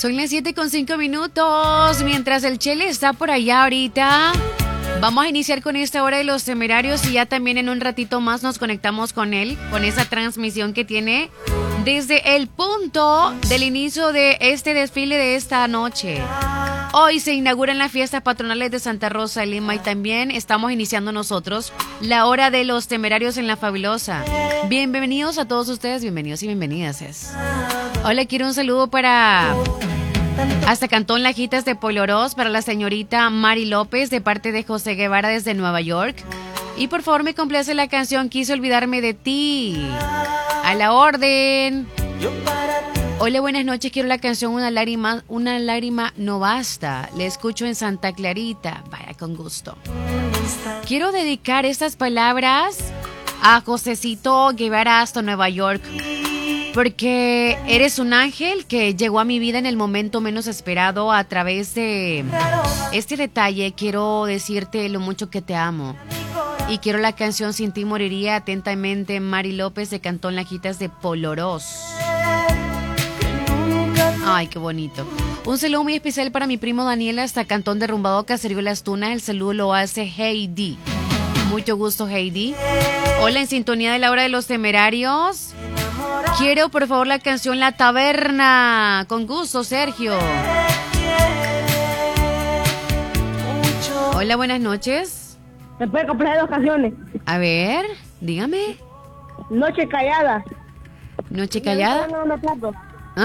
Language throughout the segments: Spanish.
Son las 7:05. Mientras el Chele está por allá ahorita, vamos a iniciar con esta hora de los temerarios y ya también en un ratito más nos conectamos con él, con esa transmisión que tiene desde el punto del inicio de este desfile de esta noche. Hoy se inauguran las fiestas patronales de Santa Rosa de Lima y también estamos iniciando nosotros la hora de los temerarios en La Fabulosa. Bienvenidos a todos ustedes, bienvenidos y bienvenidas. Hola, quiero un saludo para hasta Cantón Lajitas de Polorós, para la señorita Mari López de parte de José Guevara desde Nueva York. Y por favor me complace la canción Quise olvidarme de ti. A la orden. Hola, buenas noches, quiero la canción Una lágrima no basta. Le escucho en Santa Clarita. Vaya, con gusto. Quiero dedicar estas palabras a Josecito Guevara hasta Nueva York, porque eres un ángel que llegó a mi vida en el momento menos esperado. A través de este detalle quiero decirte lo mucho que te amo. Y quiero la canción Sin ti moriría. Atentamente, Mari López de Cantón Lajitas de Polorós. Ay, qué bonito. Un saludo muy especial para mi primo Daniel hasta Cantón Derrumbado, Caserío Las Tunas. El saludo lo hace Heidi. Mucho gusto, Heidi. Hola, en sintonía de la hora de los temerarios. Quiero, por favor, la canción La Taberna. Con gusto, Sergio. Hola, buenas noches. ¿Me puede comprar 2 canciones? A ver, dígame. Noche Callada. Noche Callada. No me tardo. ¿Ah?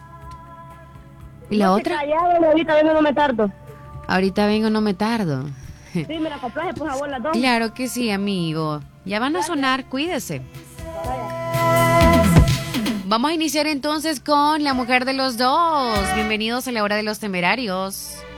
¿Y la Noche otra? Callada, ahorita vengo, no me tardo. Ahorita vengo, no me tardo. Sí, me la compraste, por favor, las 2. Claro que sí, amigo. Ya van a sonar, cuídese. Vamos a iniciar entonces con La Mujer de los Dos. Bienvenidos a la hora de los temerarios.